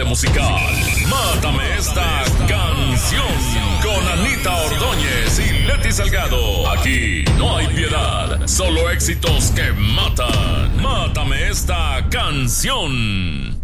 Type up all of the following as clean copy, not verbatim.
musical Mátame esta canción con Anita Ordóñez y Leti Salgado. Aquí no hay piedad, solo éxitos que matan. Mátame esta canción.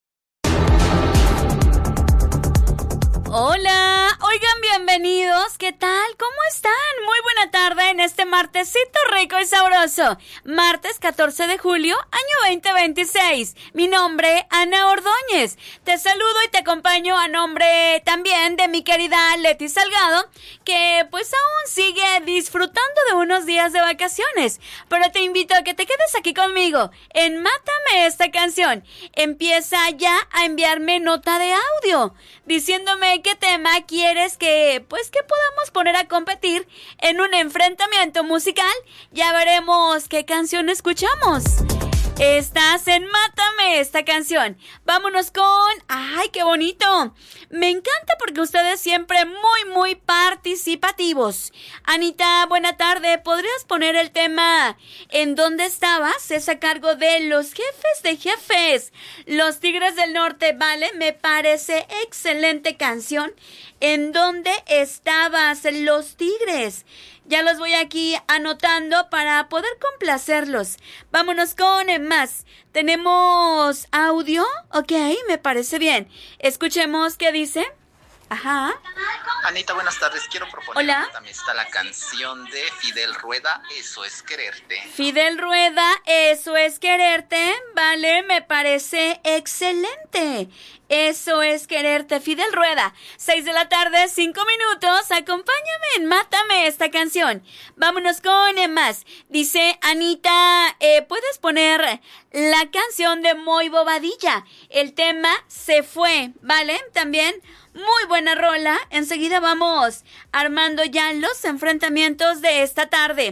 Hola, oigan, bienvenidos, ¿qué tal? ¿Cómo están? Muy buena tarde en este martesito rico y sabroso. Martes 14 de julio, año 2026. Mi nombre, Ana Ordóñez. Te saludo y te acompaño a nombre también de mi querida Leti Salgado, que pues aún sigue disfrutando de unos días de vacaciones. Pero te invito a que te quedes aquí conmigo en Mátame esta canción. Empieza ya a enviarme nota de audio, diciéndome qué tema quieres que podamos poner a competir en un enfrentamiento musical. Ya veremos qué canción escuchamos. Estás en Mátame esta canción. Vámonos con... ¡Ay, qué bonito! Me encanta porque ustedes siempre muy participativos. Anita, buena tarde. ¿Podrías poner el tema ¿En dónde estabas? Es a cargo de Los Jefes de Jefes, Los Tigres del Norte, ¿vale? Me parece excelente canción. ¿En dónde estabas? Los Tigres. Ya los voy aquí anotando para poder complacerlos. Vámonos con más. ¿Tenemos audio? Ok, me parece bien. Escuchemos qué dice. Ajá. Anita, buenas tardes. Quiero proponer. Hola. También está la canción de Fidel Rueda, Eso es quererte. Fidel Rueda, Eso es quererte. Vale, me parece excelente. Eso es quererte, Fidel Rueda. 6 de la tarde, 5 minutos. Acompáñame en Mátame esta canción. Vámonos con más. Dice Anita, ¿puedes poner la canción de Moy Bobadilla? El tema Se Fue, ¿vale? También muy buena rola. Enseguida vamos armando ya los enfrentamientos de esta tarde.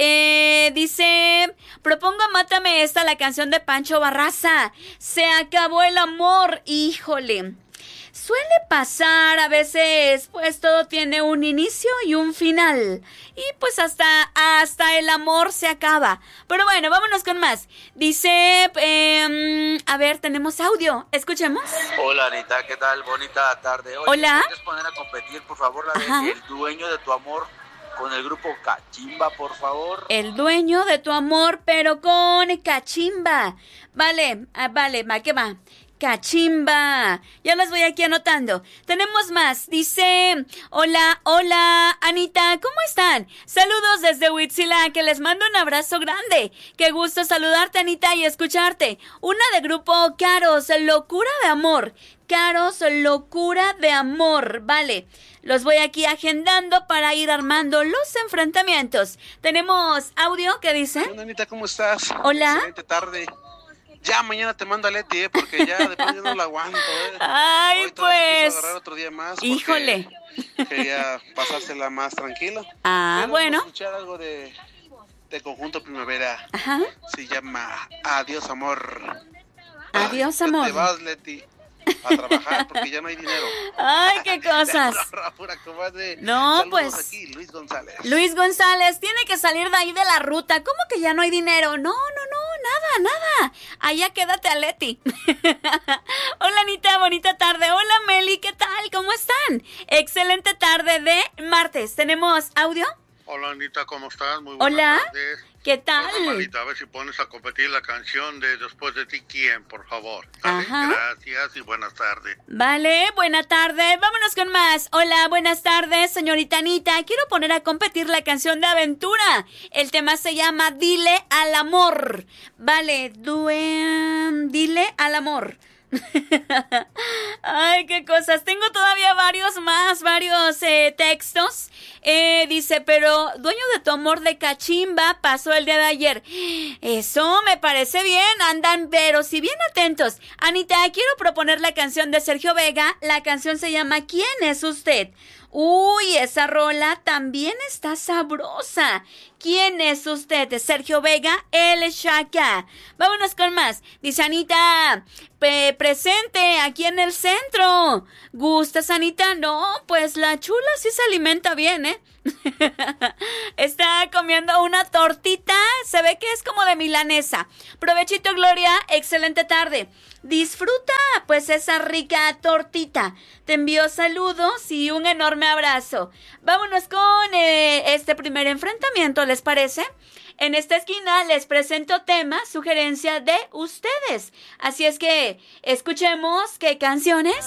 Dice, propongo Mátame esta, la canción de Pancho Barraza. Se acabó el amor. Híjole, suele pasar a veces, pues todo tiene un inicio y un final. Y pues hasta el amor se acaba. Pero bueno, vámonos con más. Dice, a ver, tenemos audio. Escuchemos. Hola Anita, ¿qué tal? Bonita tarde. Oye, hola. ¿puedes poner a competir, por favor, la de El Dueño de tu Amor con el grupo Cachimba, por favor? El Dueño de tu Amor, pero con Cachimba. Vale, va, ¿qué va? Cachimba. Ya las voy aquí anotando. Tenemos más. Dice, hola, Anita, ¿cómo están? Saludos desde Huitzilá, que les mando un abrazo grande. Qué gusto saludarte, Anita, y escucharte. Una de grupo Caros, Locura de Amor. Caros, Locura de Amor. Vale, los voy aquí agendando para ir armando los enfrentamientos. Tenemos audio, ¿qué dice? Hola, Anita, ¿cómo estás? Hola. Excelente tarde. Ya mañana te mando a Leti, porque ya después yo no la aguanto. Ay, hoy pues. Agarrar otro día más. Híjole. Quería pasársela más tranquilo. Pero bueno. Escuchar algo de Conjunto Primavera. Ajá. Se llama Adiós, amor. Adiós, amor. Te vas, Leti, a trabajar porque ya no hay dinero. Ay, qué cosas. No, saludos pues. Aquí, Luis González. Luis González, tiene que salir de ahí de la ruta. ¿Cómo que ya no hay dinero? No, nada. Allá quédate a Leti. Hola, Anita, bonita tarde. Hola, Meli, ¿qué tal? ¿Cómo están? Excelente tarde de martes. ¿Tenemos audio? Hola, Anita, ¿cómo estás? Muy buenas Hola. tardes. ¿Qué tal? Hola, Anita, a ver si pones a competir la canción de Después de ti, ¿quién? Por favor. ¿Vale? Ajá. Gracias y buenas tardes. Vale, buena tarde. Vámonos con más. Hola, buenas tardes, señorita Anita. Quiero poner a competir la canción de Aventura. El tema se llama Dile al amor. Vale, dile al amor. Ay, qué cosas. Tengo todavía varios textos. Dice, pero Dueño de tu Amor de Cachimba pasó el día de ayer. Eso me parece bien. Andan, pero si bien atentos. Anita, quiero proponer la canción de Sergio Vega. La canción se llama ¿Quién es usted? Uy, esa rola también está sabrosa. ¿Quién es usted? De Sergio Vega, El Chaca. Vámonos con más. Dice Anita, presente aquí en el centro. ¿Gustas, Anita? No, pues la chula sí se alimenta bien, ¿eh? Está comiendo una tortita, se ve que es como de milanesa. Provechito, Gloria, excelente tarde. Disfruta pues esa rica tortita. Te envío saludos y un enorme abrazo. Vámonos con este primer enfrentamiento, ¿les parece? En esta esquina les presento tema, sugerencia de ustedes. Así es que escuchemos qué canciones